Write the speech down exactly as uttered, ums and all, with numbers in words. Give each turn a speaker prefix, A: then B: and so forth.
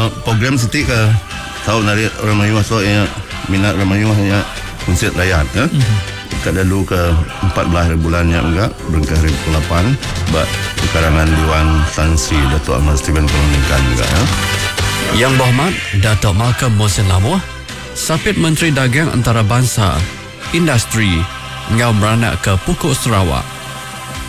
A: uh, program siti ke tahu dari orang Melayu masuk ya minat orang Melayu hanya konsert rakyat ya. Mm-hmm. Kadalu ke empat belas bulannya enggak berengkah hari ke lapan bak pekarangan Dewan Tan Sri Datuk Ahmad Steven Kolonikan juga ya.
B: Yang Berhormat Datuk Malcolm Mohsin Labuh, Sapit Menteri Dagang Antarabangsa Industri ngau beranak ke Pokok Sarawak.